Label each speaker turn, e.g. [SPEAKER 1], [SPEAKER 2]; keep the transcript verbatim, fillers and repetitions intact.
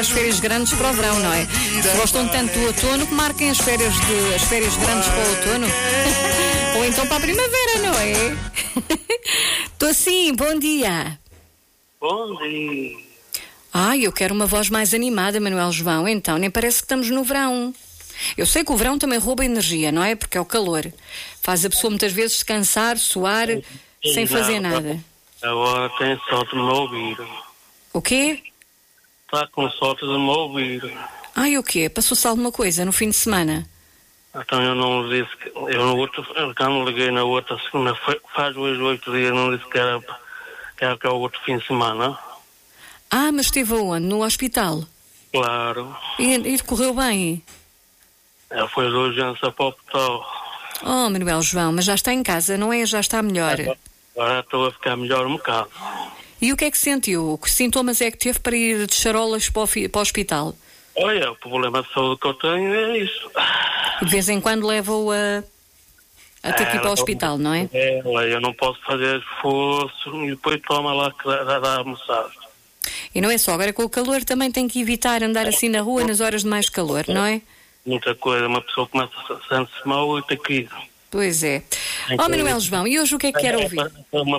[SPEAKER 1] as férias grandes para o verão, não é? Se gostam tanto do outono, que marquem as férias, de, as férias grandes para o outono. Ou então para a primavera, não é? Estou sim, bom dia.
[SPEAKER 2] Bom dia.
[SPEAKER 1] Ai, eu quero uma voz mais animada, Manuel João. Então, nem parece que estamos no verão. Eu sei que o verão também rouba energia, não é? Porque é o calor. Faz a pessoa muitas vezes descansar, suar,
[SPEAKER 2] Sim,
[SPEAKER 1] sem fazer
[SPEAKER 2] não,
[SPEAKER 1] nada.
[SPEAKER 2] Agora tem sorte de me ouvir.
[SPEAKER 1] O quê?
[SPEAKER 2] Está com sorte de me ouvir.
[SPEAKER 1] Ai, o quê? Passou-se alguma coisa no fim de semana?
[SPEAKER 2] Então eu não disse que. Eu no outro, quando liguei na outra segunda, faz hoje oito dias, não disse que era, que era que é o outro fim de semana.
[SPEAKER 1] Ah, mas esteve aonde? No hospital?
[SPEAKER 2] Claro.
[SPEAKER 1] E, e correu bem?
[SPEAKER 2] Ela foi de urgência para o hospital.
[SPEAKER 1] Oh, Manuel João, mas já está em casa, não é? Já está melhor.
[SPEAKER 2] Agora estou a ficar melhor um bocado.
[SPEAKER 1] E o que é que sentiu? Que sintomas é que teve para ir de charolas para o, fi- para o hospital?
[SPEAKER 2] Olha, o problema de saúde que eu tenho é isso.
[SPEAKER 1] De vez em quando leva-o a, a ter que ir para o hospital, não é?
[SPEAKER 2] É, eu não posso fazer esforço e depois toma lá que dá, dá a almoçar.
[SPEAKER 1] E não é só, agora com o calor também tem que evitar andar assim na rua nas horas de mais calor, não é?
[SPEAKER 2] Muita coisa, uma pessoa começa a sentir-se mal e tem que ir.
[SPEAKER 1] Pois é. Ó, Manuel João, e hoje o que é que quer ouvir?
[SPEAKER 2] Uma